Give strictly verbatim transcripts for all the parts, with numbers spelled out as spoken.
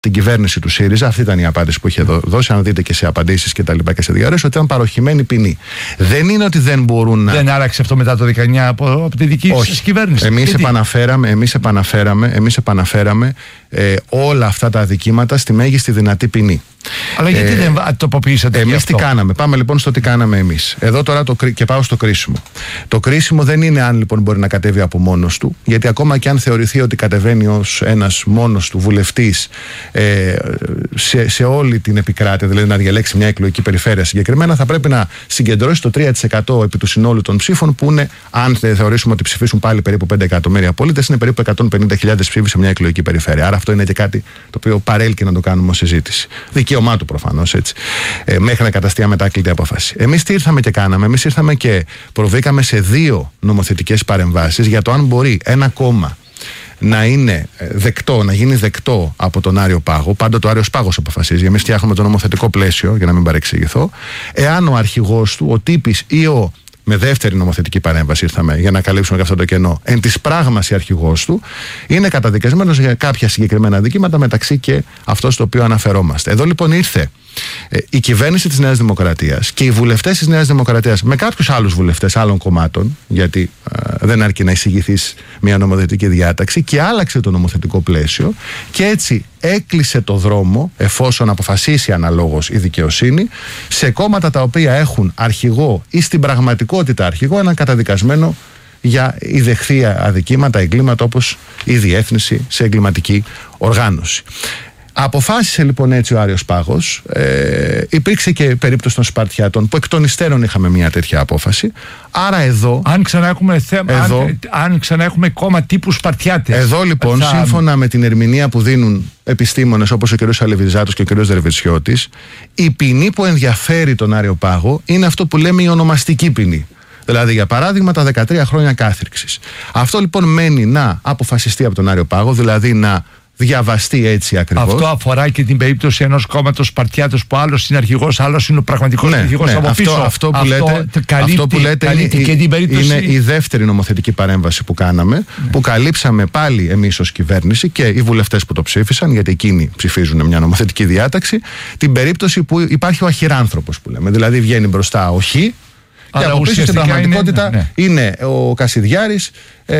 την κυβέρνηση του ΣΥΡΙΖΑ, αυτή ήταν η απάντηση που είχε δώσει, αν δείτε και σε απαντήσεις και τα λοιπά και σε διαρροές, ότι ήταν παροχημένη ποινή. Δεν είναι ότι δεν μπορούν να. Δεν άλλαξε αυτό μετά το δεκαεννιά από, από τη δική σας κυβέρνηση. Εμείς επαναφέραμε, εμείς επαναφέραμε, εμείς επαναφέραμε ε, όλα αυτά τα αδικήματα στη μέγιστη δυνατή ποινή. Αλλά γιατί ε, δεν τοποποιήσατε εμείς αυτό? τι κάναμε? Πάμε λοιπόν στο τι κάναμε εμείς. Εδώ τώρα το, και πάω στο κρίσιμο. Το κρίσιμο δεν είναι αν λοιπόν μπορεί να κατέβει από μόνος του, γιατί ακόμα και αν θεωρηθεί ότι κατεβαίνει ως ένας μόνος του βουλευτής ε, σε, σε όλη την επικράτεια, δηλαδή να διαλέξει μια εκλογική περιφέρεια συγκεκριμένα, θα πρέπει να συγκεντρώσει το τρία τοις εκατό επί του συνόλου των ψήφων, που είναι, αν θεωρήσουμε ότι ψηφίσουν πάλι περίπου πέντε εκατομμύρια πολίτες, είναι περίπου εκατόν πενήντα χιλιάδες ψήφοι σε μια εκλογική περιφέρεια. Άρα αυτό είναι και κάτι το οποίο παρέλκει να το κάνουμε ως συζήτηση. Δικαίωμά του προφανώς, έτσι. Ε, μέχρι να καταστεί αμετάκλητη απόφαση. Εμείς τι ήρθαμε και κάναμε? Εμείς ήρθαμε και προβήκαμε σε δύο νομοθετικές παρεμβάσεις για το αν μπορεί ένα κόμμα να είναι δεκτό, να γίνει δεκτό από τον Άριο Πάγο. Πάντοτε ο Άριος Πάγος αποφασίζει. Εμείς φτιάχνουμε το νομοθετικό πλαίσιο, για να μην παρεξηγηθώ. Εάν ο αρχηγός του, ο τύπης ή ο. Με δεύτερη νομοθετική παρέμβαση ήρθαμε για να καλύψουμε και αυτό το κενό. Εν της πράγμαση αρχηγός του είναι καταδικασμένος για κάποια συγκεκριμένα δικήματα, μεταξύ και αυτό στο οποίο αναφερόμαστε. Εδώ λοιπόν ήρθε ε, η κυβέρνηση της Νέας Δημοκρατίας και οι βουλευτές της Νέας Δημοκρατίας με κάποιους άλλους βουλευτές άλλων κομμάτων, γιατί ε, δεν αρκεί να εισηγηθείς μια νομοθετική διάταξη, και άλλαξε το νομοθετικό πλαίσιο και έτσι έκλεισε το δρόμο, εφόσον αποφασίσει αναλόγως η δικαιοσύνη, σε κόμματα τα οποία έχουν αρχηγό ή στην πραγματικότητα αρχηγό έναν καταδικασμένο για ιδεχθεία αδικήματα, εγκλήματα, όπως η διεύθυνση σε εγκληματική οργάνωση. Αποφάσισε λοιπόν έτσι ο Άριος Πάγος. Ε, υπήρξε και περίπτωση των Σπαρτιάτων που εκ των υστέρων είχαμε μια τέτοια απόφαση. Άρα εδώ. Αν ξανά έχουμε, θέμα, εδώ, αν, αν ξανά έχουμε κόμμα τύπου Σπαρτιάτες. Εδώ λοιπόν, θα... σύμφωνα με την ερμηνεία που δίνουν επιστήμονες όπως ο κ. Αλεβιζάτος και ο κ. Δερβετσιώτης, η ποινή που ενδιαφέρει τον Άριο Πάγο είναι αυτό που λέμε η ονομαστική ποινή. Δηλαδή, για παράδειγμα, τα δεκατρία χρόνια κάθριξης. Αυτό λοιπόν μένει να αποφασιστεί από τον Άριο Πάγο, δηλαδή να διαβαστεί έτσι ακριβώς. Αυτό αφορά και την περίπτωση ενός κόμματος Σπαρτιάτος που άλλος είναι αρχηγός, άλλος είναι ο πραγματικός ναι, αρχηγός ναι, από αυτό, πίσω. Αυτό που αυτό λέτε, καλύπτει, αυτό που λέτε καλύπτει είναι, και την περίπτωση... είναι η δεύτερη νομοθετική παρέμβαση που κάναμε, ναι. που καλύψαμε πάλι εμείς ως κυβέρνηση και οι βουλευτές που το ψήφισαν, γιατί εκείνοι ψηφίζουν μια νομοθετική διάταξη, την περίπτωση που υπάρχει ο αχυράνθρωπος που λέμε. Δηλαδή βγαίνει μπροστά ο Χ. Και από πίσω στην πραγματικότητα είναι, ναι, ναι. είναι ο Κασιδιάρης,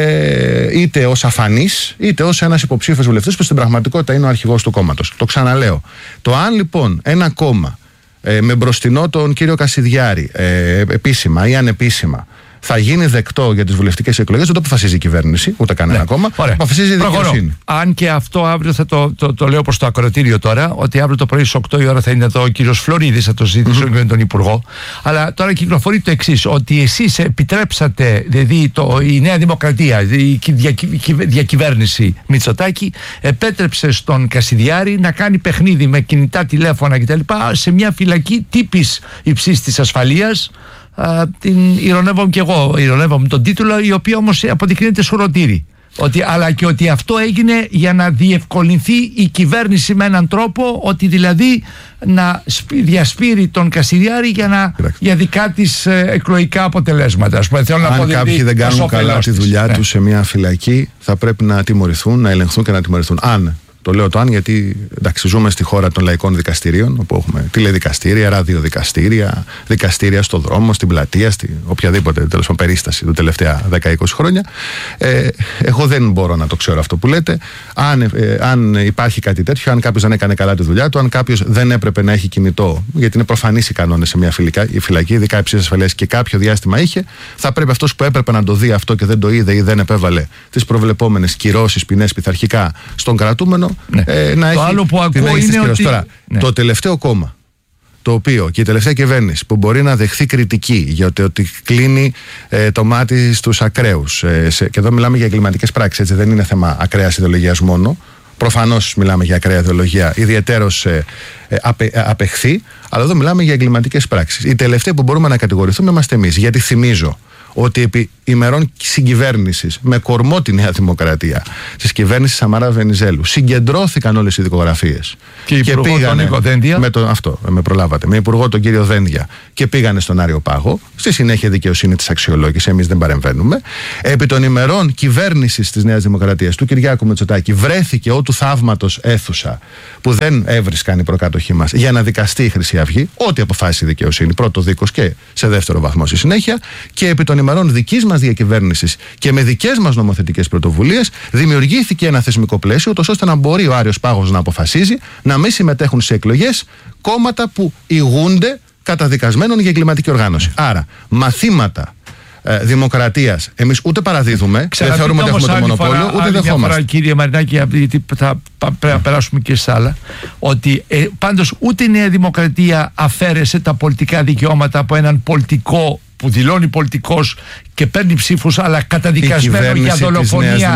ε, είτε ως αφανής, είτε ως ένας υποψήφιος βουλευτής που στην πραγματικότητα είναι ο αρχηγός του κόμματος. Το ξαναλέω. Το αν λοιπόν ένα κόμμα ε, με μπροστινό τον κύριο Κασιδιάρη, ε, επίσημα ή ανεπίσημα, θα γίνει δεκτό για τις βουλευτικές εκλογές, δεν το αποφασίζει η κυβέρνηση, ούτε κανένα ναι. κόμμα. Ωραία. Αποφασίζει η δικαιοσύνη. Αν και αυτό αύριο θα το, το, το λέω προς το ακροατήριο τώρα, ότι αύριο το πρωί στις οκτώ η ώρα θα είναι εδώ ο κύριος Φλωρίδης, θα το ζητήσω mm-hmm. και με τον Υπουργό. Αλλά τώρα κυκλοφορεί το εξής, ότι εσείς επιτρέψατε, δηλαδή το, η Νέα Δημοκρατία, η διακυ, διακυβέρνηση Μητσοτάκη, επέτρεψε στον Κασιδιάρη να κάνει παιχνίδι με κινητά τηλέφωνα κτλ. Σε μια φυλακή τύπης υψής της ασφαλείας. Uh, την ειρωνεύομαι και εγώ, ειρωνεύομαι τον τίτλο, η οποία όμως αποδεικνύεται σουρωτήρι. Ότι, αλλά και ότι αυτό έγινε για να διευκολυνθεί η κυβέρνηση με έναν τρόπο, ότι δηλαδή να διασπείρει τον Κασιδιάρη για, να, για δικά της ε, εκλογικά αποτελέσματα. Ας πούμε, θέλω αν να πω, κάποιοι δηλαδή, δεν κάνουν καλά τη δουλειά ναι. τους σε μια φυλακή, θα πρέπει να τιμωρηθούν, να ελεγχθούν και να τιμωρηθούν. Αν Το λέω το αν γιατί εντάξει, ζούμε στη χώρα των λαϊκών δικαστηρίων, όπου έχουμε τηλεδικαστήρια, ραδιοδικαστήρια, δικαστήρια στο δρόμο, στην πλατεία, στη οποιαδήποτε τέλος πάντων περίσταση τα τελευταία δέκα με είκοσι χρόνια. Ε, εγώ δεν μπορώ να το ξέρω αυτό που λέτε. Αν, ε, αν υπάρχει κάτι τέτοιο, αν κάποιος δεν έκανε καλά τη δουλειά του, αν κάποιος δεν έπρεπε να έχει κινητό, γιατί είναι προφανής οι κανόνες σε μια φυλακή, ειδικά υψής ασφαλείας, και κάποιο διάστημα είχε, θα πρέπει αυτός που έπρεπε να το δει αυτό και δεν το είδε ή δεν επέβαλε τις προβλεπόμενες κυρώσεις, ποινές, πειθαρχικά στον κρατούμενο. Ναι. Ε, να το έχει, άλλο που ακούω είναι ότι... Τώρα, ναι. Το τελευταίο κόμμα, το οποίο και η τελευταία κυβέρνηση που μπορεί να δεχθεί κριτική για το ότι κλείνει ε, το μάτι στους ακραίους, ε, σε, και εδώ μιλάμε για εγκληματικές πράξεις, έτσι, δεν είναι θέμα ακραίας ιδεολογίας μόνο. Προφανώς μιλάμε για ακραία ιδεολογία, ιδιαιτέρως ε, ε, απε, ε, απεχθή, αλλά εδώ μιλάμε για εγκληματικές πράξεις. Οι τελευταίοι που μπορούμε να κατηγορηθούμε είμαστε εμείς, γιατί θυμίζω ότι επί ημερών συγκυβέρνησης με κορμό τη Νέα Δημοκρατία, της κυβέρνησης Σαμαρά Βενιζέλου, συγκεντρώθηκαν όλες οι δικογραφίες. Και, και πήγανε τον Νίκο Δένδια. Με τον, αυτό, με προλάβατε. Με υπουργό τον κύριο Δένδια. Και πήγανε στον Άριο Πάγο. Στη συνέχεια δικαιοσύνη της αξιολόγησης. Εμείς δεν παρεμβαίνουμε. Επί των ημερών κυβέρνησης της Νέας Δημοκρατίας του Κυριάκου Μητσοτάκη βρέθηκε ό του θαύματος αίθουσα που δεν έβρισκαν οι προκάτοχοί μας για να δικαστεί η Χρυσή Αυγή. Ό,τι αποφάσισε η δικαιοσύνη. Πρώτο δίκος και σε δεύτερο βαθμό στη συνέχεια. Και επί των ημερών δικής μας διακυβέρνησης και με δικές μας νομοθετικές πρωτοβουλίες δημιουργήθηκε ένα θεσμικό πλαίσιο, ώστε να μπορεί ο Άριος Πάγος να αποφασίζει να μην συμμετέχουν σε εκλογές κόμματα που ηγούνται καταδικασμένων για εγκληματική οργάνωση. Άρα, μαθήματα ε, δημοκρατίας εμείς ούτε παραδίδουμε, δεν θεωρούμε ότι έχουμε το μονοπόλιο, ούτε δεχόμαστε. Κύριε Μαρινάκη, γιατί θα πρέπει να περάσουμε και σε άλλα, ότι ε, πάντως ούτε η Νέα Δημοκρατία αφαίρεσε τα πολιτικά δικαιώματα από έναν πολιτικό που δηλώνει πολιτικός και παίρνει ψήφους, αλλά καταδικασμένο για δολοφονία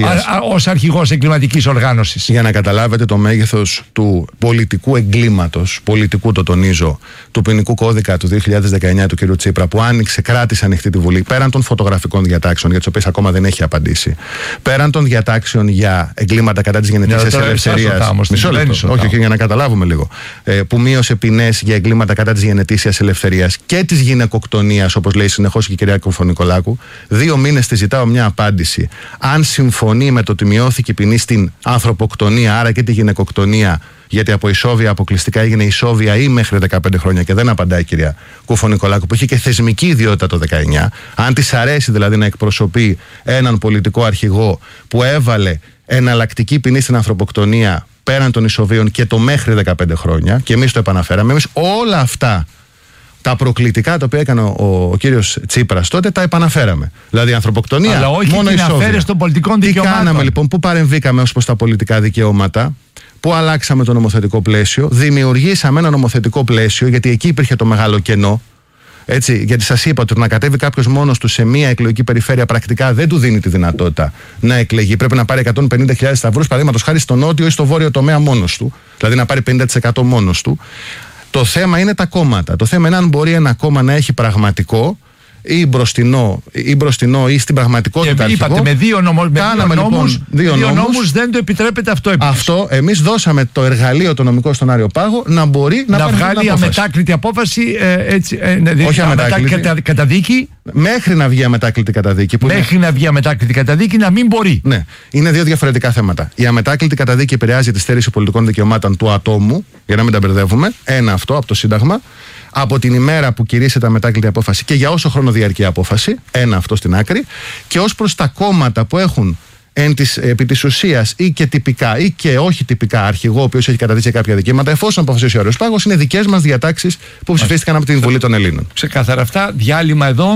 ως αρχηγός εγκληματικής οργάνωσης. Για να καταλάβετε το μέγεθος του πολιτικού εγκλήματος, πολιτικού το τονίζω, του ποινικού κώδικα του δύο χιλιάδες δεκαεννιά του κ. Τσίπρα, που άνοιξε, κράτησε ανοιχτή τη Βουλή, πέραν των φωτογραφικών διατάξεων, για τις οποίες ακόμα δεν έχει απαντήσει, πέραν των διατάξεων για εγκλήματα κατά της γενετήσιας ελευθερίας. Μισό λεπτό, όχι, όχι, για να καταλάβουμε λίγο. Ε, που μείωσε ποινές για εγκλήματα κατά της γενετήσιας ελευθερίας και της γυναικοκτονίας, όπως λέει συνεχώς και η κυρία Κοφωνικολάκου. Δύο μήνες τη ζητάω μια απάντηση. Αν συμφωνεί με το ότι μειώθηκε η ποινή στην ανθρωποκτονία, άρα και τη γυναικοκτονία, γιατί από ισόβια αποκλειστικά έγινε ισόβια ή μέχρι δεκαπέντε χρόνια, και δεν απαντάει η κυρία Κοφωνικολάκου, που είχε και θεσμική ιδιότητα το δεκαεννιά. Αν της αρέσει δηλαδή να εκπροσωπεί έναν πολιτικό αρχηγό που έβαλε εναλλακτική ποινή στην ανθρωποκτονία πέραν των ισοβίων και το μέχρι δεκαπέντε χρόνια, και εμείς το επαναφέραμε, εμείς όλα αυτά τα προκλητικά τα οποία έκανε ο, ο κύριος Τσίπρας τότε τα επαναφέραμε. Δηλαδή ανθρωποκτονία, αλλά όχι μόνο την αφαίρεση των πολιτικών δικαιωμάτων. Τι κάναμε λοιπόν, πού παρεμβήκαμε ως προς τα πολιτικά δικαιώματα, πού αλλάξαμε το νομοθετικό πλαίσιο, δημιουργήσαμε ένα νομοθετικό πλαίσιο, γιατί εκεί υπήρχε το μεγάλο κενό. Έτσι, γιατί σας είπα ότι να κατέβει κάποιος μόνος του σε μία εκλογική περιφέρεια πρακτικά δεν του δίνει τη δυνατότητα να εκλεγεί. Πρέπει να πάρει εκατόν πενήντα χιλιάδες σταυρούς, παραδείγματος χάρη στο νότιο ή στο βόρειο τομέα μόνος του. Δηλαδή να πάρει πενήντα τοις εκατό μόνος του. Το θέμα είναι τα κόμματα. Το θέμα είναι αν μπορεί ένα κόμμα να έχει πραγματικό ή μπροστινό ή, μπροστινό, ή στην πραγματικότητα. Και είπατε με δύο, νομο, με δύο νόμους, λοιπόν, δύο δύο νόμους, νόμους δεν το επιτρέπεται αυτό. Επίσης. Αυτό εμείς δώσαμε το εργαλείο το νομικό στον Άριο Πάγο να μπορεί να, να βγάλει αμετάκλητη απόφαση, ε, έτσι, ε, ναι, όχι αμετάκλητη, κατα, καταδίκη. Μέχρι να βγει αμετάκλητη καταδίκη. Που μέχρι είναι... να βγει αμετάκλητη καταδίκη να μην μπορεί. Ναι, είναι δύο διαφορετικά θέματα. Η αμετάκλητη καταδίκη επηρεάζει τη στέρηση πολιτικών δικαιωμάτων του ατόμου, για να μην τα μπερδεύουμε. Ένα αυτό από το Σύνταγμα. Από την ημέρα που κηρύσσεται αμετάκλητη απόφαση και για όσο χρόνο διαρκεί η απόφαση, ένα αυτό στην άκρη, και ως προς τα κόμματα που έχουν εν της, επί της ουσίας ή και τυπικά ή και όχι τυπικά αρχηγό, ο οποίος έχει καταδείξει κάποια δικαιώματα, εφόσον αποφασίσει ο Άριος Πάγος, είναι δικές μας διατάξεις που ψηφίστηκαν από την Βουλή των Ελλήνων. Ξεκάθαρα αυτά. Διάλειμμα εδώ.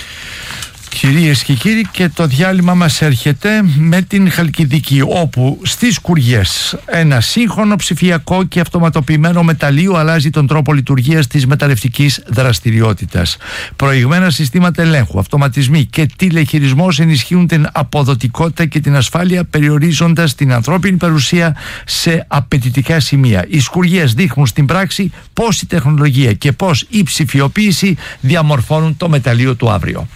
Κυρίες και κύριοι, και το διάλειμμα μας έρχεται με την Χαλκιδική, όπου στις Κουριές ένα σύγχρονο ψηφιακό και αυτοματοποιημένο μεταλλείο αλλάζει τον τρόπο λειτουργίας της μεταλλευτικής δραστηριότητας. Προηγμένα συστήματα ελέγχου, αυτοματισμοί και τηλεχειρισμός ενισχύουν την αποδοτικότητα και την ασφάλεια, περιορίζοντας την ανθρώπινη παρουσία σε απαιτητικά σημεία. Οι Σκουριές δείχνουν στην πράξη πώς η τεχνολογία και πώς η ψηφιοποίηση διαμορφώνουν το μεταλλείο του αύριο.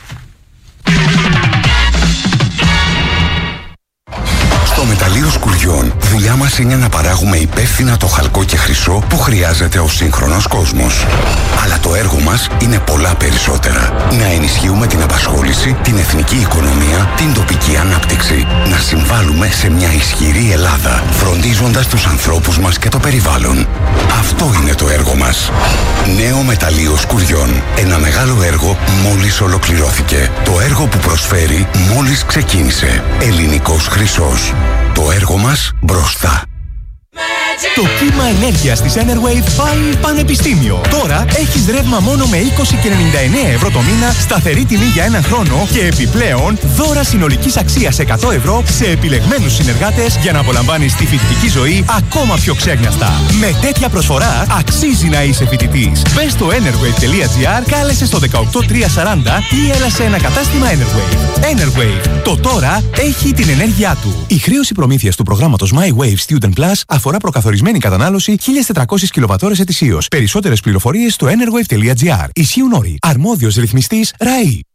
Στο μεταλλείο Σκουριών, δουλειά μας είναι να παράγουμε υπεύθυνα το χαλκό και χρυσό που χρειάζεται ο σύγχρονος κόσμος. Αλλά το έργο μας είναι πολλά περισσότερα. Να ενισχύουμε την απασχόληση, την εθνική οικονομία, την τοπική ανάπτυξη. Να συμβάλλουμε σε μια ισχυρή Ελλάδα, φροντίζοντας τους ανθρώπους μας και το περιβάλλον. Αυτό είναι το έργο μας. Νέο μεταλλείο Σκουριών. Ένα μεγάλο έργο μόλις ολοκληρώθηκε. Το έργο που προσφέρει μόλις ξεκίνησε. Ελληνικός χρυσός. Το έργο μας μπροστά. Το κύμα ενέργειας της Enerwave πάει πανεπιστήμιο. Τώρα έχεις ρεύμα μόνο με είκοσι και ενενήντα εννέα ευρώ το μήνα, σταθερή τιμή για έναν χρόνο και επιπλέον δώρα συνολικής αξίας εκατό ευρώ σε επιλεγμένους συνεργάτες για να απολαμβάνεις τη φοιτητική ζωή ακόμα πιο ξέγνιαστα. Με τέτοια προσφορά αξίζει να είσαι φοιτητής. Μπες στο enerwave τελεία gr, κάλεσε στο δεκαοκτώ τριακόσια σαράντα ή έλα σε ένα κατάστημα Enerwave. Enerwave. Το τώρα έχει την ενέργειά του. Η χρέωση προμήθειας του προγράμματος My Wave Student Plus αφορά προκαθορισμένη κατανάλωση χίλιες τετρακόσιες κιλοβατόρες ετησίως. Περισσότερες πληροφορίες στο enerwave τελεία gr. Ισχύουν όροι. Αρμόδιος ρυθμιστής ΡΑΗ.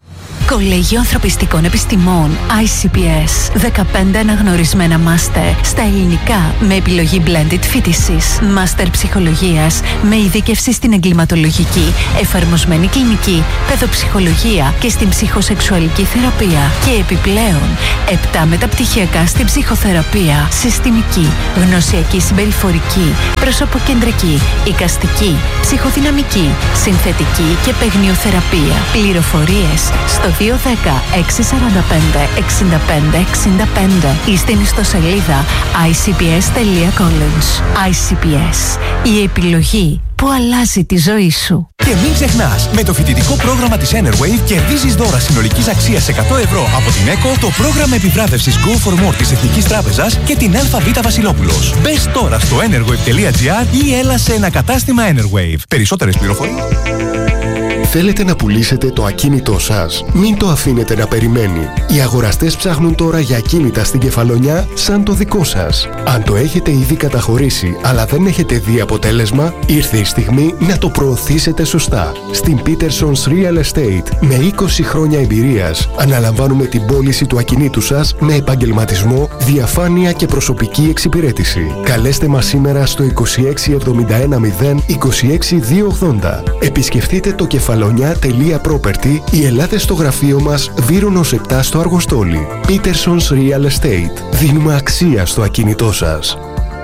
Κολέγιο Ανθρωπιστικών Επιστημών άι σι πι ες. δεκαπέντε αναγνωρισμένα μάστερ στα ελληνικά με επιλογή blended φοιτησης. Μάστερ ψυχολογίας με ειδίκευση στην εγκληματολογική, εφαρμοσμένη κλινική, παιδοψυχολογία και στην ψυχοσεξουαλική θεραπεία. Και επιπλέον επτά μεταπτυχιακά στην ψυχοθεραπεία, συστημική, γνωσιακή συμπεριφορική, προσωποκεντρική, εικαστική, ψυχοδυναμική, συνθετική και παιγνιοθεραπεία. Πληροφορίες στο δύο ένα μηδέν έξι τέσσερα πέντε εξήντα πέντε εξήντα πέντε ή στην ιστοσελίδα άι σι πι ες τελεία college. άι σι πι ες. Η επιλογή που αλλάζει τη ζωή σου. Και μην ξεχνάς, με το φοιτητικό πρόγραμμα της Enerwave κερδίζεις δώρα συνολικής αξίας εκατό ευρώ από την ΕΚΟ, το πρόγραμμα επιβράβευσης Go for More της Εθνικής Τράπεζας και την ΑΒ Βασιλόπουλος. Μπες τώρα στο enerwave τελεία gr ή έλα σε ένα κατάστημα Enerwave. Περισσότερες πληροφορίες. Θέλετε να πουλήσετε το ακίνητό σας? Μην το αφήνετε να περιμένει. Οι αγοραστές ψάχνουν τώρα για ακίνητα στην Κεφαλονιά σαν το δικό σας. Αν το έχετε ήδη καταχωρήσει αλλά δεν έχετε δει αποτέλεσμα, ήρθε η στιγμή να το προωθήσετε σωστά. Στην Peterson's Real Estate, με είκοσι χρόνια εμπειρίας, αναλαμβάνουμε την πώληση του ακινήτου σας με επαγγελματισμό, διαφάνεια και προσωπική εξυπηρέτηση. Καλέστε μας σήμερα στο είκοσι έξι εβδομήντα ένα μηδέν είκοσι έξι διακόσια ογδόντα. Επισκεφτείτε το κεφαλονιά.property ή ελάτε στο γραφείο μας Βύρονος επτά στο Αργοστόλι. Peterson's Real Estate. Δίνουμε αξία στο ακίνητό σας.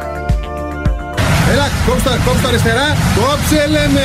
Έλα, κόψτε, κόψτε αριστερά. Κόψε, λέμε.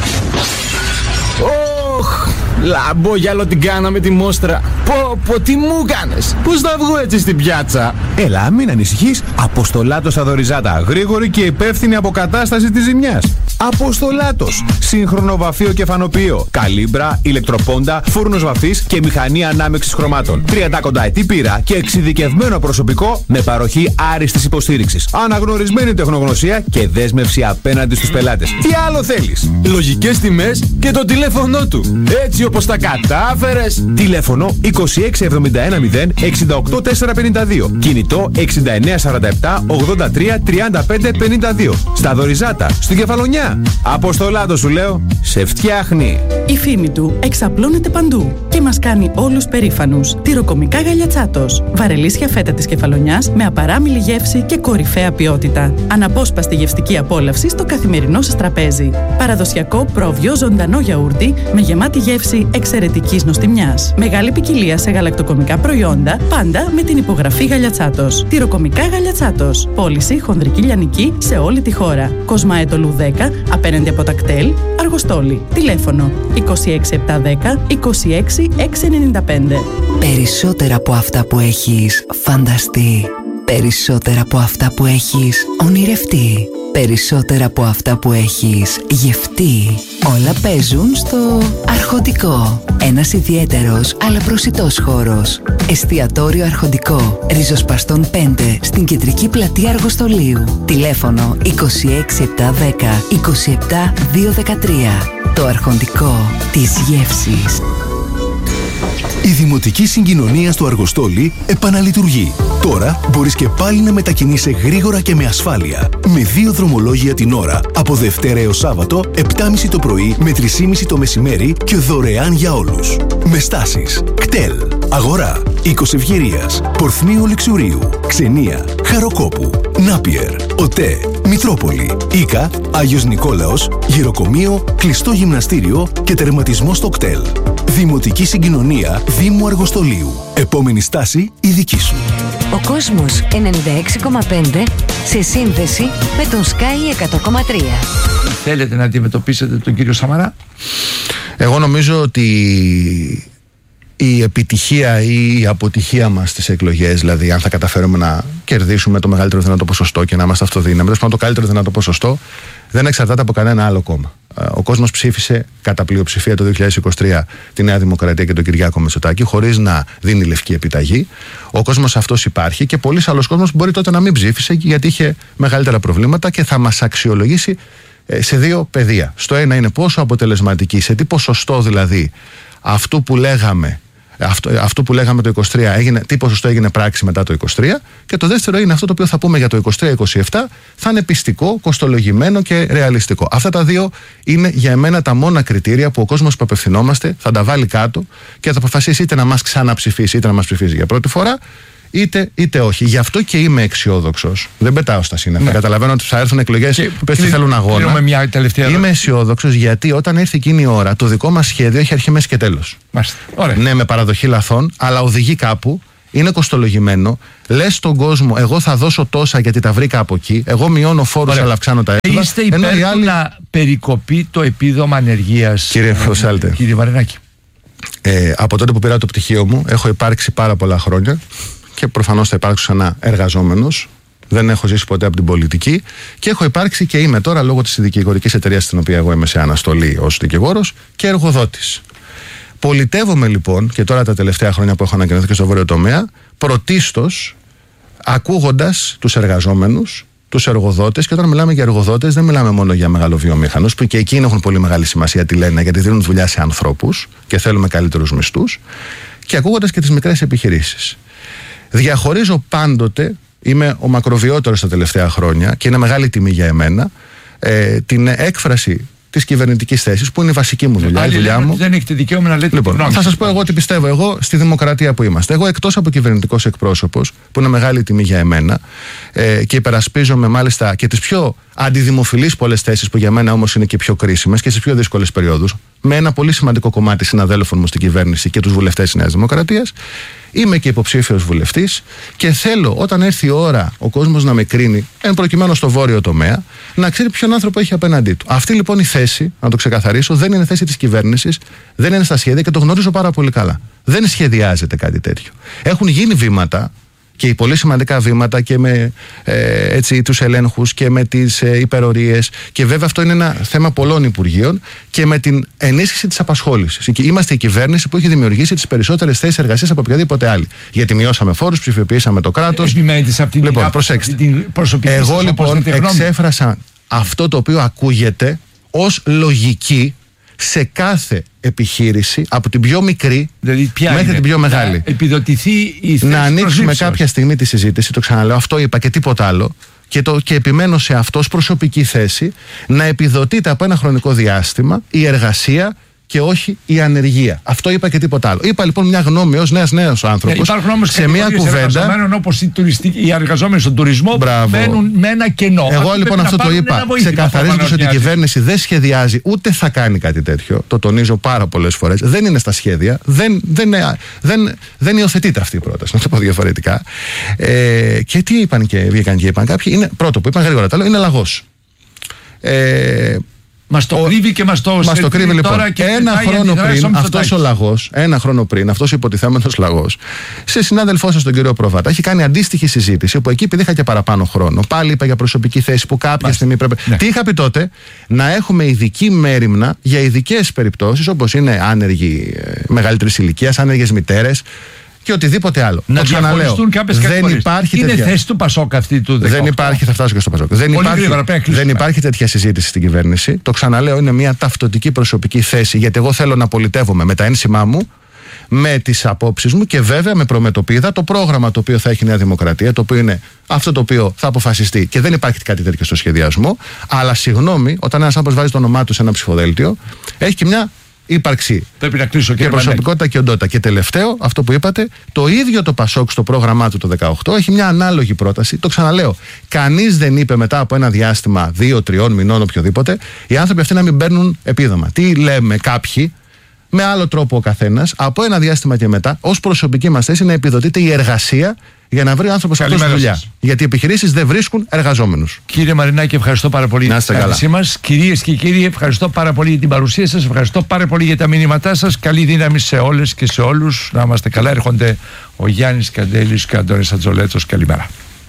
Ωχ, λαμπόγιαλο την κάναμε τη μόστρα. Πω, πω, τι μου κάνες. Πώς θα βγω έτσι στην πιάτσα? Έλα, μην ανησυχείς. Αποστολάτος Αδωριζάτα. Γρήγορη και υπεύθυνη αποκατάσταση της ζημιάς. Αποστολάτος. Σύγχρονο βαφείο και φανοποιείο. Καλύμπρα, ηλεκτροπόντα, φούρνος βαφής και μηχανή ανάμειξης χρωμάτων. τριάντα κονταετή πείρα και εξειδικευμένο προσωπικό με παροχή άριστης υποστήριξης. Αναγνωρισμένη τεχνογνωσία και δέσμευση απέναντι στους πελάτες. Τι άλλο θέλεις? Λογικές τιμές και το τηλέφωνο του. Έτσι όπως τα κατάφερες. Τηλέφωνο είκοσι έξι εβδομήντα ένα μηδέν εξήντα οκτώ τετρακόσια πενήντα δύο. Κινητό εξήντα εννέα σαράντα επτά ογδόντα τρία τριάντα πέντε πενήντα δύο. Στα Δωριζάτα, στην Κεφαλονιά. Αποστολάτο σου λέω, σε φτιάχνει. Η φήμη του εξαπλώνεται παντού και μας κάνει όλους περήφανους. Τυροκομικά Γαλιατσάτος. Βαρελίσια φέτα της Κεφαλονιάς με απαράμιλη γεύση και κορυφαία ποιότητα. Αναπόσπαστη γευστική απόλαυση στο καθημερινό σας τραπέζι. Παραδοσιακό πρόβιο ζωντανό γιαούρτι με γεμάτη γεύση εξαιρετικής νοστιμιάς. Μεγάλη ποικιλία σε γαλακτοκομικά προϊόντα, πάντα με την υπογραφή Γαλιατσάτος. Τυροκομικά Γαλιατσάτος. Πώληση χονδρική λιανική σε όλη τη χώρα. Κοσμαέτολου δέκα, απέναντι από τα κτέλ, Αργοστόλι. Τηλέφωνο είκοσι έξι επτακόσια δέκα είκοσι έξι εξακόσια ενενήντα πέντε. Περισσότερα από αυτά που έχεις φανταστεί. Περισσότερα από αυτά που έχεις ονειρευτεί. Περισσότερα από αυτά που έχεις γευτεί. Όλα παίζουν στο Αρχοντικό. Ένας ιδιαίτερος αλλά προσιτός χώρος. Εστιατόριο Αρχοντικό. Ριζοσπαστών πέντε στην κεντρική πλατεία Αργοστολίου. Τηλέφωνο είκοσι έξι επτακόσια δέκα είκοσι επτά διακόσια δεκατρία. Το Αρχοντικό της γεύσης. Η Δημοτική Συγκοινωνία στο Αργοστόλι επαναλειτουργεί. Τώρα μπορείς και πάλι να μετακινείσαι γρήγορα και με ασφάλεια. Με δύο δρομολόγια την ώρα, από Δευτέρα έως Σάββατο, επτά και μισή το πρωί με τρεις και μισή το μεσημέρι και δωρεάν για όλους. Με στάσεις κτέλ, Αγορά, Οίκος Ευγερίας, Πορθμίου Λεξουρίου, Ξενία, Χαροκόπου, Νάπιερ, ΟΤΕ, Μητρόπολη, Ίκα, Άγιος Νικόλαος, Γυροκομείο, κλειστό γυμναστήριο και τερματισμό στο κτέλ. Δημοτική Συγκοινωνία Δήμου Αργοστολίου. Επόμενη στάση η δική σου. Ο κόσμος ενενήντα έξι κόμμα πέντε σε σύνδεση με τον Sky εκατό κόμμα τρία. Θέλετε να αντιμετωπίσετε τον κύριο Σαμαρά? Εγώ νομίζω ότι η επιτυχία ή η αποτυχία μας στις εκλογές, δηλαδή αν θα καταφέρουμε να κερδίσουμε το μεγαλύτερο δυνατό ποσοστό και να είμαστε αυτοδύναμοι, δηλαδή το καλύτερο δυνατό ποσοστό, δεν εξαρτάται από κανένα άλλο κόμμα. Ο κόσμος ψήφισε κατά πλειοψηφία το δύο χιλιάδες είκοσι τρία τη Νέα Δημοκρατία και τον Κυριάκο Μητσοτάκη χωρίς να δίνει λευκή επιταγή. Ο κόσμος αυτός υπάρχει και πολλοί άλλος κόσμος μπορεί τότε να μην ψήφισε γιατί είχε μεγαλύτερα προβλήματα και θα μας αξιολογήσει σε δύο πεδία. Στο ένα είναι πόσο αποτελεσματική, σε τι ποσοστό δηλαδή αυτού που λέγαμε αυτό, αυτό που λέγαμε το είκοσι τρία, έγινε, τι ποσοστό έγινε πράξη μετά το είκοσι τρία. Και το δεύτερο είναι αυτό το οποίο θα πούμε για το είκοσι τρία είκοσι επτά, θα είναι πιστικό, κοστολογημένο και ρεαλιστικό. Αυτά τα δύο είναι για εμένα τα μόνα κριτήρια που ο κόσμος που απευθυνόμαστε θα τα βάλει κάτω και θα αποφασίσει είτε να μας ξαναψηφίσει είτε να μας ψηφίσει για πρώτη φορά, είτε, είτε όχι. Γι' αυτό και είμαι αισιόδοξος. Δεν πετάω στα σύννεφα. Ναι. Καταλαβαίνω ότι θα έρθουν εκλογές που πες τι θέλουν αγώνα. Μια τελευταία είμαι αισιόδοξος γιατί όταν έρθει εκείνη η ώρα, το δικό μας σχέδιο έχει αρχή, μέση και τέλος. Ναι, με παραδοχή λαθών, αλλά οδηγεί κάπου. Είναι κοστολογημένο. Λες στον κόσμο, εγώ θα δώσω τόσα γιατί τα βρήκα από εκεί. Εγώ μειώνω φόρους, αλλά αυξάνω τα έσοδα. Είστε υπέρ του άλλοι... να περικοπεί το επίδομα ανεργίας, κύριε Φωσάλτε? Κύριε Μαρινάκη. Ε, από τότε που πήρα το πτυχίο μου, έχω υπάρξει πάρα πολλά χρόνια και προφανώς θα υπάρξω ξανά εργαζόμενος. Δεν έχω ζήσει ποτέ από την πολιτική και έχω υπάρξει και είμαι τώρα λόγω της δικηγορικής εταιρείας στην οποία εγώ είμαι σε αναστολή ως δικηγόρος και εργοδότης. Πολιτεύομαι λοιπόν και τώρα τα τελευταία χρόνια που έχω ανακοινωθεί και στο βόρειο τομέα, πρωτίστως ακούγοντας τους εργαζόμενους, τους εργοδότες, και όταν μιλάμε για εργοδότες δεν μιλάμε μόνο για μεγαλοβιομήχανους που και εκείνοι έχουν πολύ μεγάλη σημασία τι λένε, γιατί δίνουν δουλειά σε ανθρώπους και θέλουμε καλύτερους μισθούς, και ακούγοντας και τις μικρές επιχειρήσεις. Διαχωρίζω πάντοτε, είμαι ο μακροβιότερος τα τελευταία χρόνια και είναι μεγάλη τιμή για εμένα, ε, την έκφραση της κυβερνητικής θέσης που είναι η βασική μου δουλειά. Άλλοι η δουλειά λένε μου. ότι δεν έχετε δικαίωμα να λέτε Λοιπόν, γνώμη. θα σας πω εγώ τι πιστεύω εγώ στη δημοκρατία που είμαστε. Εγώ, εκτός από κυβερνητικός εκπρόσωπος, που είναι μεγάλη τιμή για εμένα, ε, και υπερασπίζομαι μάλιστα και τις πιο αντιδημοφιλείς πολλές θέσεις που για μένα όμως είναι και πιο κρίσιμες και στις πιο δύσκολες περιόδους, με ένα πολύ σημαντικό κομμάτι συναδέλφων μου στην κυβέρνηση και τους βουλευτές της Νέας Δημοκρατίας. Είμαι και υποψήφιος βουλευτής και θέλω όταν έρθει η ώρα ο κόσμος να με κρίνει, εν προκειμένου στο βόρειο τομέα, να ξέρει ποιον άνθρωπο έχει απέναντί του. Αυτή λοιπόν η θέση, να το ξεκαθαρίσω, δεν είναι θέση της κυβέρνησης, δεν είναι στα σχέδια και το γνωρίζω πάρα πολύ καλά. Δεν σχεδιάζεται κάτι τέτοιο. Έχουν γίνει βήματα και πολύ σημαντικά βήματα και με ε, έτσι, τους ελέγχους και με τις ε, υπερορίες, και βέβαια αυτό είναι ένα θέμα πολλών υπουργείων, και με την ενίσχυση της απασχόλησης. Είμαστε η κυβέρνηση που έχει δημιουργήσει τις περισσότερες θέσεις εργασίας από οποιαδήποτε άλλη. Γιατί μειώσαμε φόρους, ψηφιοποιήσαμε το κράτος. Λοιπόν, προσέξτε. Εγώ λοιπόν εξέφρασα αυτό το οποίο ακούγεται ως λογική σε κάθε επιχείρηση, από την πιο μικρή δηλαδή, μέχρι είναι, την πιο μεγάλη. Να επιδοτηθεί η θέση να ανοίξουμε κάποια στιγμή τη συζήτηση, το ξαναλέω, αυτό είπα και τίποτα άλλο, και, το, και επιμένω σε αυτό ως προσωπική θέση, να επιδοτείται από ένα χρονικό διάστημα η εργασία και όχι η ανεργία. Αυτό είπα και τίποτα άλλο. Είπα λοιπόν μια γνώμη ως νέας νέος άνθρωπος. Υπάρχουν όμως σε μια κουβέντα. Όπως οι, οι εργαζόμενοι στον τουρισμό μένουν με ένα κενό. Εγώ Αυτή λοιπόν αυτό το είπα. Ξεκαθαρίζοντας ότι η κυβέρνηση δεν σχεδιάζει ούτε θα κάνει κάτι τέτοιο. Το τονίζω πάρα πολλές φορές. Δεν είναι στα σχέδια. Δεν, δεν, δεν, δεν υιοθετείται αυτή η πρόταση. Να το πω διαφορετικά. Ε, και τι είπαν και βγήκαν και είπαν κάποιοι. Είναι, πρώτο που είπαν γρήγορα το λέω, είναι λαγός. Ε, Μας το κρύβει και μας το, μας το κρύβει λοιπόν. Και ένα χρόνο πριν, αυτός ο λαγός, ένα χρόνο πριν, αυτός ο υποτιθέμενος λαγός, σε συνάδελφό σας τον κύριο Προβάτα, έχει κάνει αντίστοιχη συζήτηση, όπου εκεί επειδή είχα και παραπάνω χρόνο, πάλι είπα για προσωπική θέση που κάποια Μάλιστα. στιγμή πρέπει. Ναι. Τι είχα πει τότε? Να έχουμε ειδική μέριμνα για ειδικές περιπτώσεις, όπως είναι άνεργοι μεγαλύτερης ηλικίας, άνεργες μητέρες και οτιδήποτε άλλο. Να διαχωριστούν κάποιες κατηγορίες. Είναι τέτοια θέση του Πασόκ αυτή του δεκαοκτώ. Δεν υπάρχει, θα φτάσω και στο Πασόκ. Δεν υπάρχει, δεν υπάρχει τέτοια συζήτηση στην κυβέρνηση. Το ξαναλέω, είναι μια ταυτοτική προσωπική θέση, γιατί εγώ θέλω να πολιτεύομαι με τα ένσημά μου, με τις απόψεις μου και βέβαια με προμετωπίδα το πρόγραμμα το οποίο θα έχει η Νέα Δημοκρατία, το οποίο είναι αυτό το οποίο θα αποφασιστεί, και δεν υπάρχει κάτι τέτοιο στο σχεδιασμό. Αλλά συγγνώμη, όταν ένας άνθρωπος βάζει το όνομά του σε ένα ψηφοδέλτιο, έχει και μια ύπαρξη Πρέπει να κλείσω, και προσωπικότητα και οντότητα. Και τελευταίο, αυτό που είπατε, το ίδιο το Πασόκ στο πρόγραμμά του το δεκαοκτώ έχει μια ανάλογη πρόταση. Το ξαναλέω. Κανείς δεν είπε μετά από ένα διάστημα δύο, τριών μηνών, οποιοδήποτε, οι άνθρωποι αυτοί να μην παίρνουν επίδομα. Τι λέμε κάποιοι, με άλλο τρόπο ο καθένας, από ένα διάστημα και μετά, ως προσωπική μας θέση να επιδοτείται η εργασία για να βρει ο άνθρωπος αυτός δουλειά. Σας. Γιατί οι επιχειρήσεις δεν βρίσκουν εργαζόμενους. Κύριε Μαρινάκη, ευχαριστώ πάρα πολύ για την παρουσία μας. Κυρίες και κύριοι, ευχαριστώ πάρα πολύ για την παρουσία σας. Ευχαριστώ πάρα πολύ για τα μήνυματά σας. Καλή δύναμη σε όλες και σε όλους. Να είμαστε καλά. Έρχονται ο Γιάννης Καντέλης και ο Αντώνης Ατζολέτσος. Καλημέρα.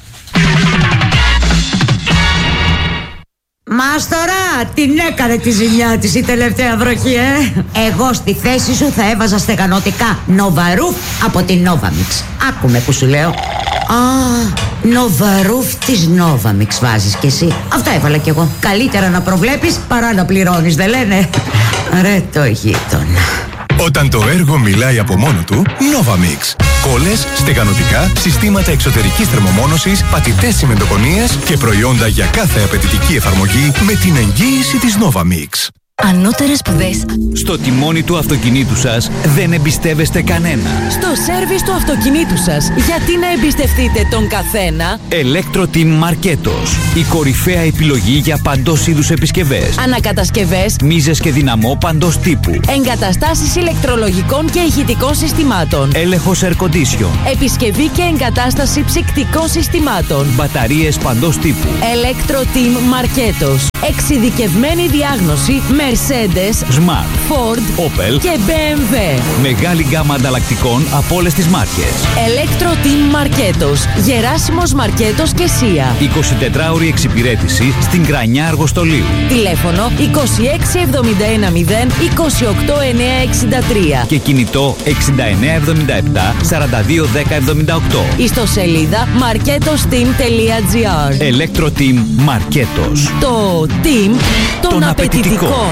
Μάστορα, την έκανε τη ζημιά της η τελευταία βροχή, ε! Εγώ στη θέση σου θα έβαζα στεγανωτικά Νοβαρούφ από την Novamix. Άκουμε που σου λέω. Α, Νοβαρούφ της Novamix βάζεις κι εσύ. Αυτά έβαλα κι εγώ. Καλύτερα να προβλέπεις παρά να πληρώνεις, δεν λένε? Ρε το γείτονα. Όταν το έργο μιλάει από μόνο του, Novamix. Κόλλες, στεγανοτικά, συστήματα εξωτερικής θερμομόνωσης, πατητές τσιμεντοκονίες και προϊόντα για κάθε απαιτητική εφαρμογή με την εγγύηση της Novamix. Ανώτερες σπουδές. Στο τιμόνι του αυτοκινήτου σας δεν εμπιστεύεστε κανένα. Στο σέρβις του αυτοκινήτου σας, γιατί να εμπιστευτείτε τον καθένα? Electro-Team Marketos. Η κορυφαία επιλογή για παντός είδους επισκευές. Ανακατασκευές. Μίζες και δυναμό παντός τύπου. Εγκαταστάσεις ηλεκτρολογικών και ηχητικών συστημάτων. Έλεγχος air condition. Επισκευή και εγκατάσταση ψυκτικών συστημάτων. Μπαταρίες παντός τύπου. Electro-Team Marketos. Εξειδικευμένη διάγνωση Mercedes, Smart, Ford, Opel και μπι εμ ντάμπλιου. Μεγάλη γκάμα ανταλλακτικών από όλες τις μάρκες. Electro-Team Marketos. Γεράσιμος Μαρκέτος και Σία. εικοσιτετράωρη εξυπηρέτηση στην Κρανιά Αργοστολίου. Τηλέφωνο είκοσι έξι εβδομήντα ένα μηδέν είκοσι οκτώ εννιακόσια εξήντα τρία. Και κινητό εξήντα εννέα εβδομήντα επτά σαράντα δύο δέκα εβδομήντα οκτώ. Ιστοσελίδα marketosteam τελεία gr. Electro-Team Marketos. Το team των, των απαιτητικών.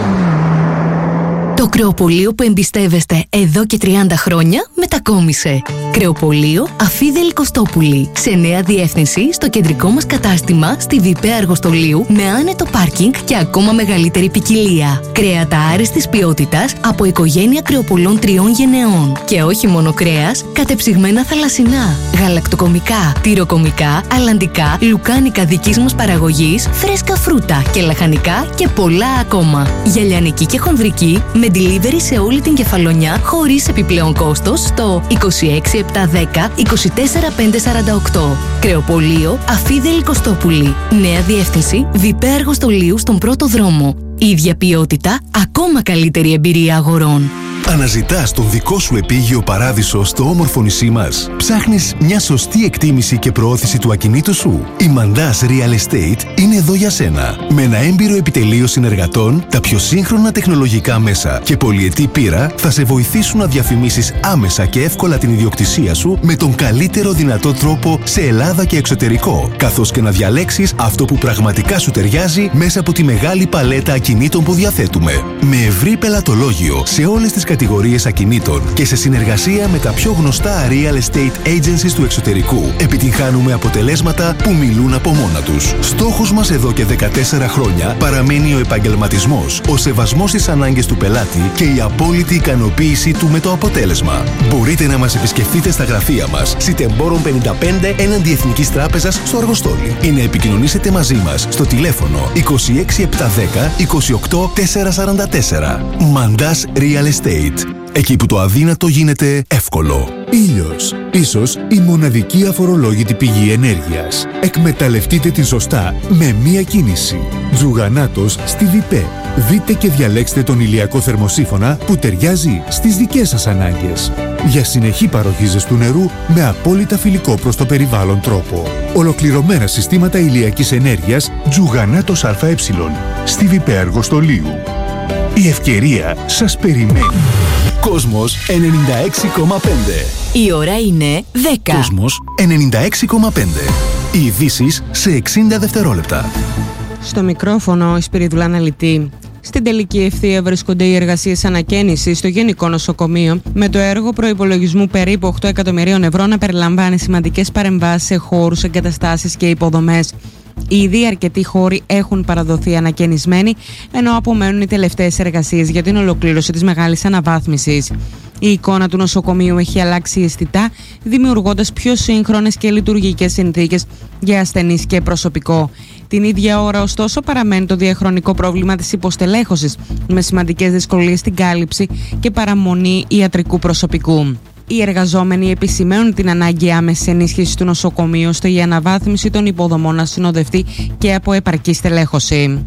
Το κρεοπωλείο που εμπιστεύεστε εδώ και τριάντα χρόνια μετακόμισε. Κρεοπωλείο Αφίδελη Κωστόπουλη. Σε νέα διεύθυνση στο κεντρικό μας κατάστημα στη Βιπέ Αργοστολίου με άνετο πάρκινγκ και ακόμα μεγαλύτερη ποικιλία. Κρέατα άριστης ποιότητας από οικογένεια κρεοπωλών τριών γενεών. Και όχι μόνο κρέας, κατεψυγμένα θαλασσινά, γαλακτοκομικά, τυροκομικά, αλλαντικά, λουκάνικα δικής μας παραγωγής, φρέσκα φρούτα και λαχανικά και πολλά ακόμα. Γυαλιανική και χονδρική με delivery σε όλη την Κεφαλονιά χωρίς επιπλέον κόστος στο είκοσι έξι επτακόσια δέκα είκοσι τέσσερα πεντακόσια σαράντα οκτώ. Κρεοπωλείο Αφίδελη Κωστόπουλη. Νέα διεύθυνση Βιπέ Αργοστολίου στον πρώτο δρόμο. Ίδια ποιότητα, ακόμα καλύτερη εμπειρία αγορών. Αναζητάς τον δικό σου επίγειο παράδεισο στο όμορφο νησί μας. Ψάχνεις μια σωστή εκτίμηση και προώθηση του ακινήτου σου. Η Mandas Real Estate είναι εδώ για σένα. Με ένα έμπειρο επιτελείο συνεργατών, τα πιο σύγχρονα τεχνολογικά μέσα και πολυετή πείρα θα σε βοηθήσουν να διαφημίσεις άμεσα και εύκολα την ιδιοκτησία σου με τον καλύτερο δυνατό τρόπο σε Ελλάδα και εξωτερικό, καθώς και να διαλέξεις αυτό που πραγματικά σου ταιριάζει μέσα από τη μεγάλη παλέτα ακινήτων που διαθέτουμε. Με ευρύ πελατολόγιο σε όλες τις κατηγορίες ακινήτων και σε συνεργασία με τα πιο γνωστά real estate agencies του εξωτερικού, επιτυγχάνουμε αποτελέσματα που μιλούν από μόνα τους. Στόχος μας εδώ και δεκατέσσερα χρόνια παραμένει ο επαγγελματισμός, ο σεβασμός στις ανάγκες του πελάτη και η απόλυτη ικανοποίησή του με το αποτέλεσμα. Μπορείτε να μας επισκεφτείτε στα γραφεία μας, Σιτεμπόρων πενήντα πέντε έναντι Εθνικής Τράπεζας στο Αργοστόλι, ή να επικοινωνήσετε μαζί μας στο τηλέφωνο είκοσι έξι επτακόσια δέκα είκοσι οκτώ τετρακόσια σαράντα τέσσερα. Mandas Real Estate. Εκεί που το αδύνατο γίνεται εύκολο. Ήλιος. Ίσως η μοναδική αφορολόγητη πηγή ενέργειας. Εκμεταλλευτείτε την σωστά με μία κίνηση. Τζουγανάτος στη Βιπέ. Δείτε και διαλέξτε τον ηλιακό θερμοσύφωνα που ταιριάζει στις δικές σας ανάγκες. Για συνεχή παροχή ζεστού νερού με απόλυτα φιλικό προς το περιβάλλον τρόπο. Ολοκληρωμένα συστήματα ηλιακής ενέργειας Τζουγανάτος ΑΕ στη Βιπέ Αργοστολίου. Η ευκαιρία σας περιμένει. Κόσμος ενενήντα έξι κόμμα πέντε. Η ώρα είναι δέκα. Κόσμος ενενήντα έξι κόμμα πέντε. Οι ειδήσεις σε εξήντα δευτερόλεπτα. Στο μικρόφωνο η Σπυριδουλά Αναλυτή. Στην τελική ευθεία βρίσκονται οι εργασίες ανακαίνησης στο Γενικό Νοσοκομείο, με το έργο προϋπολογισμού περίπου οκτώ εκατομμυρίων ευρώ να περιλαμβάνει σημαντικές παρεμβάσεις σε χώρους, εγκαταστάσεις και υποδομές. Ήδη αρκετοί χώροι έχουν παραδοθεί ανακαινισμένοι, ενώ απομένουν οι τελευταίες εργασίες για την ολοκλήρωση της μεγάλης αναβάθμισης. Η εικόνα του νοσοκομείου έχει αλλάξει αισθητά, δημιουργώντας πιο σύγχρονες και λειτουργικές συνθήκες για ασθενείς και προσωπικό. Την ίδια ώρα, ωστόσο, παραμένει το διαχρονικό πρόβλημα της υποστελέχωσης, με σημαντικές δυσκολίες στην κάλυψη και παραμονή ιατρικού προσωπικού. Οι εργαζόμενοι επισημαίνουν την ανάγκη άμεσης ενίσχυσης του νοσοκομείου, ώστε η αναβάθμιση των υποδομών να συνοδευτεί και από επαρκή στελέχωση.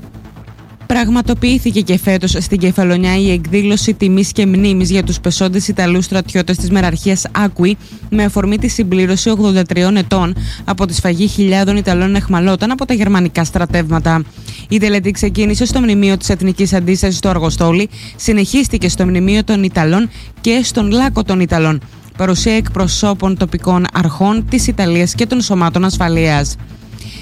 Πραγματοποιήθηκε και φέτος στην Κεφαλονιά η εκδήλωση τιμής και μνήμης για τους πεσόντες Ιταλούς στρατιώτες της μεραρχίας Άκουη, με αφορμή τη συμπλήρωση ογδόντα τριών ετών από τη σφαγή χιλιάδων Ιταλών εχμαλώτων από τα γερμανικά στρατεύματα. Η τελετή ξεκίνησε στο Μνημείο της Εθνικής Αντίστασης στο Αργοστόλι, συνεχίστηκε στο Μνημείο των Ιταλών και στον Λάκκο των Ιταλών. Παρουσία εκπροσώπων τοπικών αρχών της Ιταλίας και των σωμάτων ασφαλείας.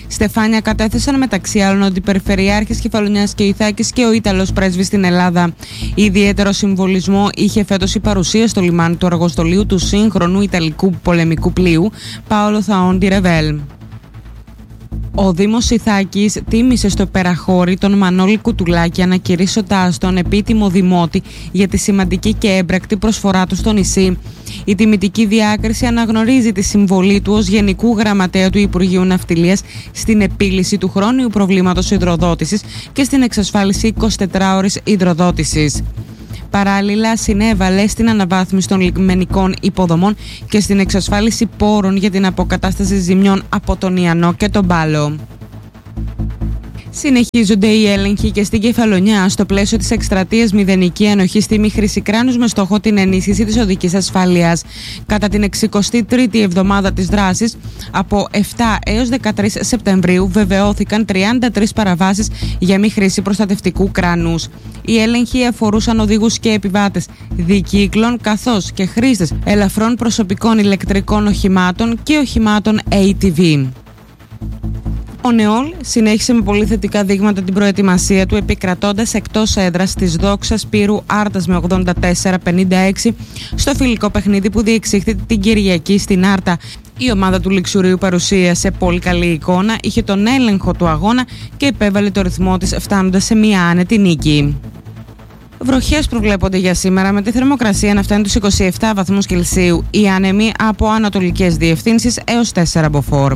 στεφάνια κατέθεσαν μεταξύ άλλων ότι οι Περιφερειάρχες Κεφαλονιάς και Ιθάκης και ο Ίταλος πρέσβης στην Ελλάδα. Ιδιαίτερο συμβολισμό είχε φέτος η παρουσία στο λιμάνι του αργοστολίου του σύγχρονου Ιταλικού πολεμικού πλοίου Πάολο Θαόντι Ρεβέλ. Ο Δήμος Ιθάκης τίμησε στο Περαχώρι τον Μανώλη Κουτουλάκη, ανακηρύσσοντάς τον επίτιμο δημότη για τη σημαντική και έμπρακτη προσφορά του στο νησί. Η τιμητική διάκριση αναγνωρίζει τη συμβολή του ως Γενικού Γραμματέα του Υπουργείου Ναυτιλίας στην επίλυση του χρόνιου προβλήματος υδροδότησης και στην εξασφάλιση εικοσιτετράωρης υδροδότησης. Παράλληλα, συνέβαλε στην αναβάθμιση των λιμενικών υποδομών και στην εξασφάλιση πόρων για την αποκατάσταση ζημιών από τον Ιαννό και τον Πάλο. Συνεχίζονται οι έλεγχοι και στην Κεφαλονιά στο πλαίσιο της εκστρατείας Μηδενική Ανοχή στη Μη Χρήση Κράνους με στόχο την ενίσχυση της οδικής ασφάλειας. Κατά την εξηκοστή τρίτη εβδομάδα της δράσης, από επτά έως δεκατρείς Σεπτεμβρίου, βεβαιώθηκαν τριάντα τρεις παραβάσεις για μη χρήση προστατευτικού κράνους. Οι έλεγχοι αφορούσαν οδηγούς και επιβάτες δικύκλων καθώς και χρήστες ελαφρών προσωπικών ηλεκτρικών οχημάτων και οχημάτων έι τι βι. Ο ΝΕΟΛ συνέχισε με πολύ θετικά δείγματα την προετοιμασία του, επικρατώντας εκτός έδρας της Δόξας Πύρου Άρτας με ογδόντα τέσσερα πενήντα έξι στο φιλικό παιχνίδι που διεξήχθη την Κυριακή στην Άρτα. Η ομάδα του Λιξουρίου παρουσίασε πολύ καλή εικόνα, είχε τον έλεγχο του αγώνα και επέβαλε το ρυθμό της, φτάνοντας σε μια άνετη νίκη. Βροχές προβλέπονται για σήμερα, με τη θερμοκρασία να φτάνει τους είκοσι επτά βαθμούς Κελσίου, οι άνεμοι από ανατολικές διευθύνσεις έως τέσσερα μποφόρ.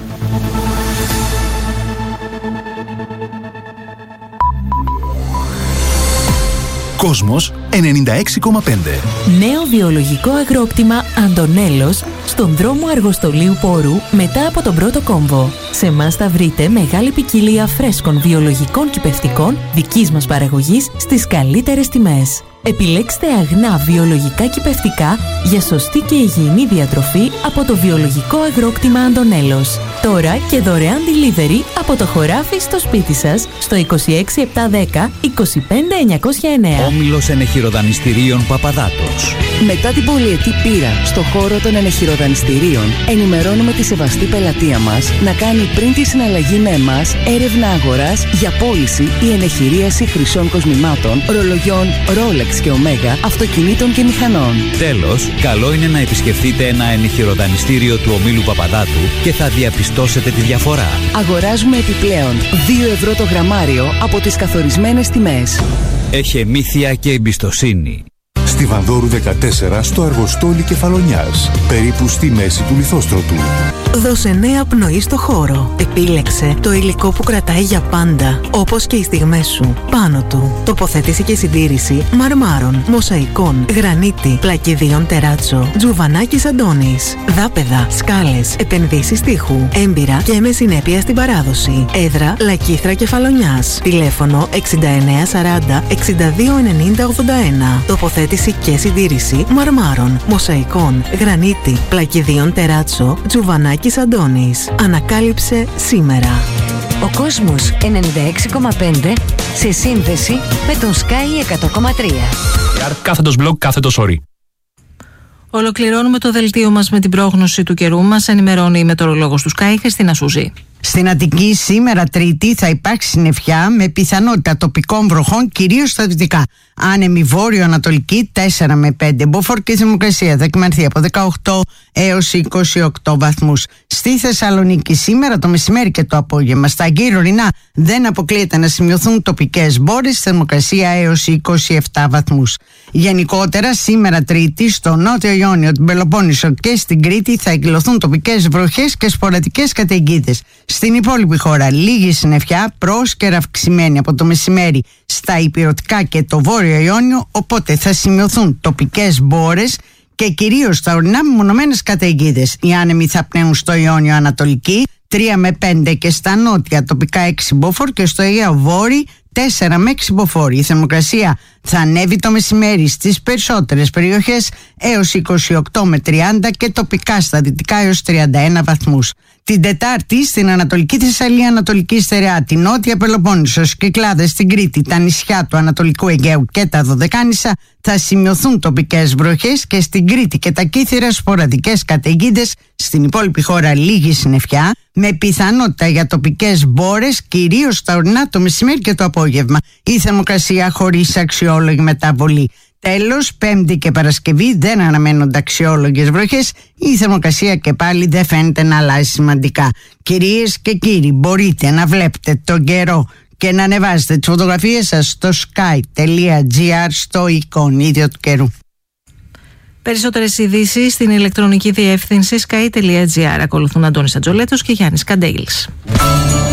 Κόσμος ενενήντα έξι κόμμα πέντε. Νέο βιολογικό αγρόκτημα Αντωνέλος στον δρόμο Αργοστολίου Πόρου μετά από τον πρώτο κόμβο. Σε εμάς θα βρείτε μεγάλη ποικιλία φρέσκων βιολογικών κυπευτικών δικής μας παραγωγής στις καλύτερες τιμές. Επιλέξτε αγνά βιολογικά κυπευτικά για σωστή και υγιεινή διατροφή από το βιολογικό αγρόκτημα Αντωνέλος. Τώρα και δωρεάν delivery από το χωράφι στο σπίτι σας στο είκοσι έξι επτακόσια δέκα είκοσι πέντε εννιακόσια εννέα. Όμιλος Ενεχειροδανιστηρίων Παπαδάτος. Μετά την πολυετή πείρα στο χώρο των ενεχειροδανιστηρίων, ενημερώνουμε τη σεβαστή πελατεία μας να κάνει πριν τη συναλλαγή με εμάς έρευνα αγοράς για πώληση ή ενεχειρίαση χρυσών κοσμημάτων, ρολογιών Rolex και Omega, αυτοκινήτων και μηχανών. Τέλος, καλό είναι να επισκεφτείτε ένα ενεχειροδανιστήριο του ομίλου Παπαδάτου και θα διαπιστώσετε τη διαφορά. Αγοράζουμε επιπλέον δύο ευρώ το γραμμάριο από τις καθορισμένες τιμές. Έχει μύθια και εμπιστοσύνη. Στη Βανδόρου δεκατέσσερα στο Αργοστόλι Κεφαλονιάς, περίπου στη μέση του λιθόστρωτου. Δώσε νέα πνοή στο χώρο. Επίλεξε το υλικό που κρατάει για πάντα, όπως και οι στιγμές σου. Πάνω του, τοποθέτηση και συντήρηση μαρμάρων, μοσαϊκών, γρανίτη, πλακιδίων τεράτσο, τζουβανάκης Αντώνης, δάπεδα, σκάλες, επενδύσεις τείχου, έμπειρα και με συνέπεια στην παράδοση. Έδρα Λακίθρα Κεφαλονιάς. Τηλέφωνο εξήντα εννέα σαράντα εξήντα δύο ενενήντα ογδόντα ένα. Τοποθέτηση και συντήρηση μαρμάρων, μοσαϊκών, γρανίτη, πλακιδίων τεράτσο, τζουβανάκης Αντώνης. Ανακάλυψε σήμερα. Ο Κόσμος ενενήντα έξι κόμμα πέντε σε σύνδεση με τον Sky εκατό κόμμα τρία. Κάθετος blog, κάθετος όρι. Ολοκληρώνουμε το δελτίο μας με την πρόγνωση του καιρού μας. Ενημερώνει η μετεωρολόγος του Sky, Χριστίνα Σούζη. Στην Αττική σήμερα Τρίτη θα υπάρξει συννεφιά με πιθανότητα τοπικών βροχών κυρίως στα δυτικά. Άνεμη βόρειο-ανατολική τέσσερα με πέντε μποφόρ και η θερμοκρασία θα κυμανθεί από δεκαοκτώ έως είκοσι οκτώ βαθμούς. Στη Θεσσαλονίκη σήμερα το μεσημέρι και το απόγευμα στα γύρω-ορεινά δεν αποκλείεται να σημειωθούν τοπικές μπόρες, θερμοκρασία έως είκοσι επτά βαθμούς. Γενικότερα σήμερα Τρίτη στο Νότιο Ιόνιο, την Πελοπόννησο και στην Κρήτη θα εκδηλωθούν τοπικές βροχές και σποραδικές καταιγίδες. Στην υπόλοιπη χώρα λίγη συννεφιά, πρόσκαιρα αυξημένη από το μεσημέρι στα ηπειρωτικά και το Βόρειο Ιόνιο, οπότε θα σημειωθούν τοπικές μπόρες και κυρίως στα ορεινά μεμονωμένες καταιγίδες. Οι άνεμοι θα πνέουν στο Ιόνιο Ανατολική τρία με πέντε και στα νότια τοπικά έξι μποφόρ και στο Αιγαίο Βόρειο τέσσερα με έξι μποφόρ. Η θερμοκρασία θα ανέβει το μεσημέρι στις περισσότερες περιοχές έως είκοσι οκτώ με τριάντα και τοπικά στα δυτικά έως τριάντα ένα βαθμούς. Την Τετάρτη στην Ανατολική Θεσσαλία, Ανατολική Στερεά, την Νότια Πελοπόννησο, Κυκλάδες, στην Κρήτη, τα νησιά του Ανατολικού Αιγαίου και τα Δωδεκάνησα θα σημειωθούν τοπικές βροχές και στην Κρήτη και τα Κύθυρα σποραδικές καταιγίδες. Στην υπόλοιπη χώρα λίγη συννεφιά, με πιθανότητα για τοπικές μπόρες, κυρίως τα ορεινά το μεσημέρι και το απόγευμα. Η θερμοκρασία χωρίς αξιόλογη μεταβολή. Τέλος, Πέμπτη και Παρασκευή δεν αναμένονται αξιόλογες βροχές. Η θερμοκρασία και πάλι δεν φαίνεται να αλλάζει σημαντικά. Κυρίες και κύριοι, μπορείτε να βλέπετε τον καιρό και να ανεβάζετε τις φωτογραφίες σας στο sky.gr στο εικονίδιο του καιρού. Περισσότερες ειδήσεις στην ηλεκτρονική διεύθυνση sky.gr. Ακολουθούν Αντώνης Ατζολέτος και Γιάννης Καντέιλης.